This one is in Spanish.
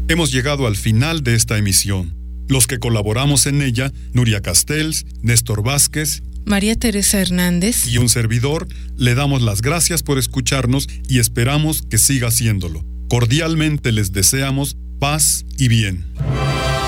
Hemos llegado al final de esta emisión. Los que colaboramos en ella, Nuria Castells, Néstor Vázquez, María Teresa Hernández y un servidor, le damos las gracias por escucharnos y esperamos que siga haciéndolo. Cordialmente les deseamos paz y bien.